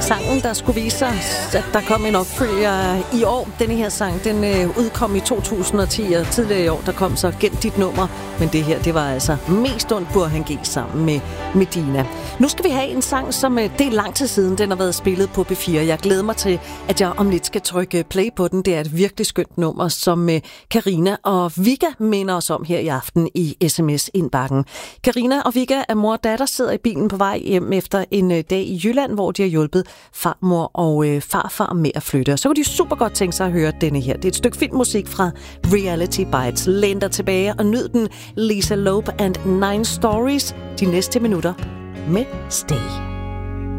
sangen, der skulle vise sig, at der kom en opfølger i år. Denne her sang, den udkom i 2010, og tidligere i år, der kom så Gem dit nummer. Men det her, det var altså mest ondt Burhan G sammen med Medina. Nu skal vi have en sang, som det er lang tid siden, den har været spillet på P4. Jeg glæder mig til, at jeg om lidt skal trykke play på den. Det er et virkelig skønt nummer, som Karina og Vigga minder os om her i aften i SMS-indbakken. Karina og Vigga er mor og datter, sidder i bilen på vej hjem efter en dag i Jylland, hvor de har hjulpet farmor og farfar med at flytte. Og så kunne de super godt tænke sig at høre denne her. Det er et stykke filmmusik fra Reality Bites. Læn dig tilbage og nyd den. Lisa Loeb and 9 Stories. De næste minutter med Stay.